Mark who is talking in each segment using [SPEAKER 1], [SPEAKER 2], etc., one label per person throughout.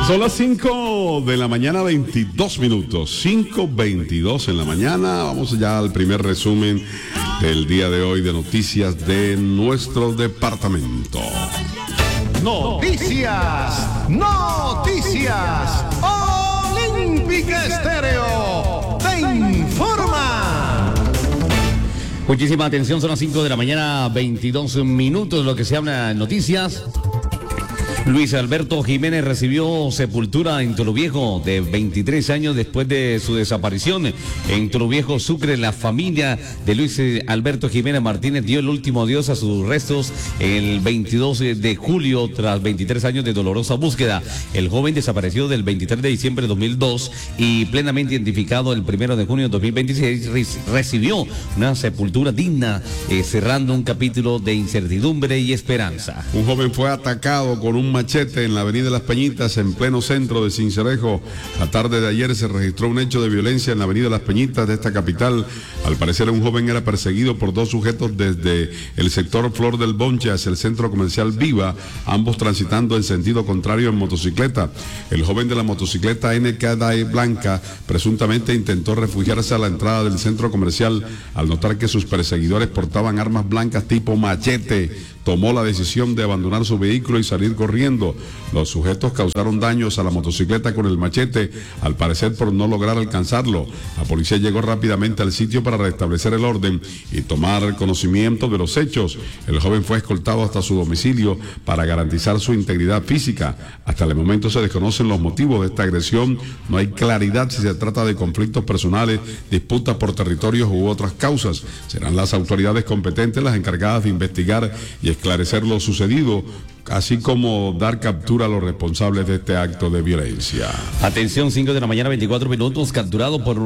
[SPEAKER 1] Son las 5 de la mañana, 22 minutos. 5:22 en la mañana. Vamos ya al primer resumen del día de hoy de noticias de nuestro departamento.
[SPEAKER 2] Noticias Olímpica Estéreo te informa.
[SPEAKER 3] Muchísima atención, son las 5 de la mañana, 22 minutos, lo que se habla en noticias. Luis Alberto Jiménez recibió sepultura en Toruviejo de 23 años después de su desaparición. En Toruviejo, Sucre, la familia de Luis Alberto Jiménez Martínez dio el último adiós a sus restos el 22 de julio tras 23 años de dolorosa búsqueda. El joven desapareció del 23 de diciembre de 2002 y plenamente identificado el 1 de junio de 2026 recibió una sepultura digna, cerrando un capítulo de incertidumbre y esperanza.
[SPEAKER 1] Un joven fue atacado con un machete en la avenida Las Peñitas, en pleno centro de Sincelejo. La tarde de ayer se registró un hecho de violencia en la avenida Las Peñitas de esta capital. Al parecer, un joven era perseguido por dos sujetos desde el sector Flor del Bonche hacia el centro comercial Viva, ambos transitando en sentido contrario en motocicleta. El joven de la motocicleta NKD blanca presuntamente intentó refugiarse a la entrada del centro comercial al notar que sus perseguidores portaban armas blancas tipo machete. Tomó la decisión de abandonar su vehículo y salir corriendo. Los sujetos causaron daños a la motocicleta con el machete, al parecer por no lograr alcanzarlo. La policía llegó rápidamente al sitio para restablecer el orden y tomar conocimiento de los hechos. El joven fue escoltado hasta su domicilio para garantizar su integridad física. Hasta el momento se desconocen los motivos de esta agresión. No hay claridad si se trata de conflictos personales, disputas por territorios u otras causas. Serán las autoridades competentes las encargadas de investigar y esclarecer lo sucedido, así como dar captura a los responsables de este acto de violencia.
[SPEAKER 3] Atención, 5 de la mañana, 24 minutos, capturado por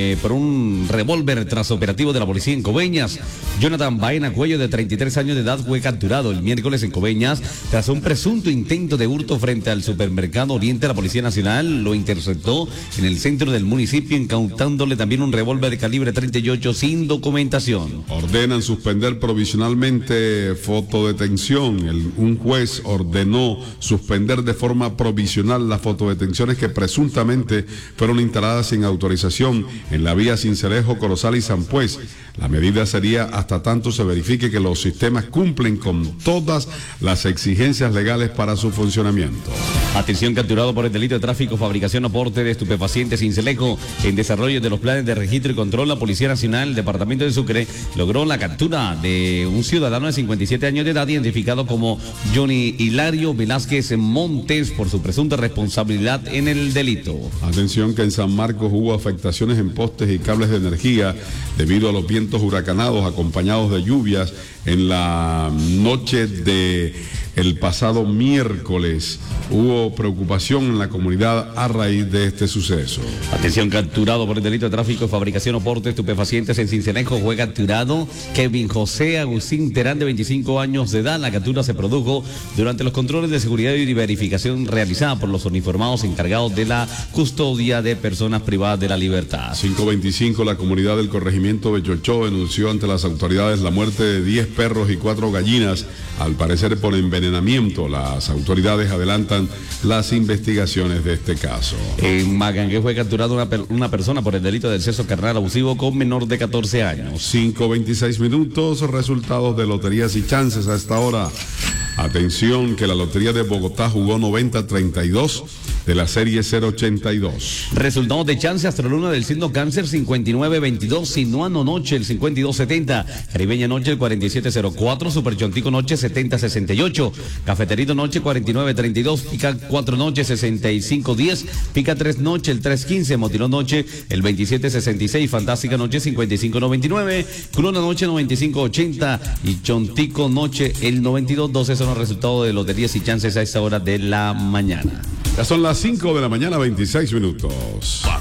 [SPEAKER 3] un revólver tras operativo de la policía en Coveñas. Jonathan Baena Cuello, de 33 años de edad, fue capturado el miércoles en Coveñas tras un presunto intento de hurto frente al supermercado Oriente. La Policía Nacional lo interceptó en el centro del municipio, incautándole también un revólver de calibre 38 sin documentación.
[SPEAKER 1] Ordenan suspender provisionalmente fotodetención. Un juez ordenó suspender de forma provisional las fotodetenciones que presuntamente fueron instaladas sin autorización en la vía Sincelejo, Corozal y Sampués. La medida sería hasta tanto se verifique que los sistemas cumplen con todas las exigencias legales para su funcionamiento.
[SPEAKER 3] Atención, capturado por el delito de tráfico, fabricación o porte de estupefacientes Sincelejo. En desarrollo de los planes de registro y control, la Policía Nacional, el Departamento de Sucre, logró la captura de un ciudadano de 57 años de edad, identificado como Johnny Hilario Velázquez Montes, por su presunta responsabilidad en el delito.
[SPEAKER 1] Atención, que en San Marcos hubo afectaciones en postes y cables de energía debido a los vientos huracanados acompañados de lluvias en la noche de el pasado miércoles. Hubo preocupación en la comunidad a raíz de este suceso.
[SPEAKER 3] Atención, capturado por el delito de tráfico, fabricación o porte de estupefacientes en Sincelejo, fue capturado Kevin José Agustín Terán, de 25 años de edad. La captura se produjo durante los controles de seguridad y verificación realizada por los uniformados encargados de la custodia de personas privadas de la libertad.
[SPEAKER 1] 5:25, la comunidad del corregimiento de Chochó denunció ante las autoridades la muerte de 10 perros y 4 gallinas, al parecer por envenenamiento. Las autoridades adelantan las investigaciones de este caso.
[SPEAKER 3] En Magangué fue capturada una persona por el delito de exceso carnal abusivo con menor de 14 años.
[SPEAKER 1] 5:26 minutos, resultados de loterías y chances a esta hora. Atención, que la Lotería de Bogotá jugó 90-32 de la serie 082.
[SPEAKER 3] Resultados de chance: Astroluna del signo Cáncer 59-22, Sinuano Noche el 52-70, Caribeña Noche el 47-04, Superchontico Noche 70-68, Cafeterito Noche 49-32, Pica 4 Noche 65-10, Pica 3 Noche el 3-15, Motilón Noche el 27-66, Fantástica Noche 55-99, Corona Noche 95-80 y Chontico Noche el 92-12. Son los resultados de loterías y chances a esta hora de la mañana.
[SPEAKER 1] Ya son las 5 de la mañana, 26 minutos.